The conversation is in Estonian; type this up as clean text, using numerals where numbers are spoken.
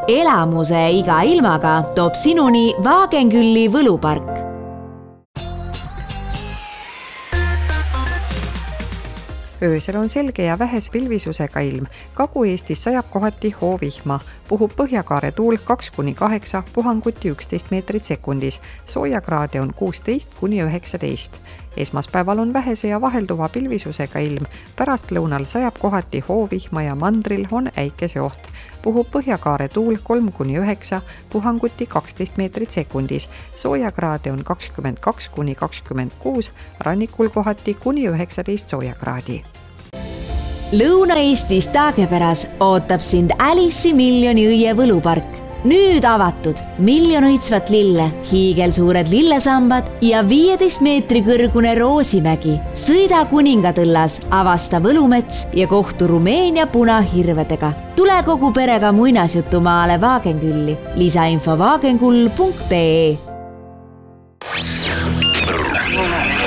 Elamuse iga ilmaga toob sinuni Vaagenkülli võlupark. Öösel on selge ja vähese pilvisusega ilm. Kagu-Eestis sajab kohati hoovihma. Puhub põhjakaare tuul 2-8, puhanguti 11 meetrit sekundis. Soojakraade on 16-19. Esmaspäeval on vähese ja vahelduva pilvisusega ilm. Pärastlõunal sajab kohati hoovihma ja mandril on äikeseoht. Puhub põhjakaare tuul 3-9, puhanguti 12 meetrit sekundis. Soojakraade on 22-26, rannikul kohati kuni 19 soojakraadi. Lõuna-Eestis Taagepäras ootab sind Alice'i miljoni õie võlupark. Nüüd avatud 1 miljon õitsvat lille, hiigelsuured lillesambad ja 15 meetri kõrgune Roosimägi. Sõida Kuningatõllas, avasta Võlumets ja kohtu Rumeenia punahirvedega. Tule kogu perega muinasjutumaale Vaagenkülli. Lisainfo vaagenkull.ee.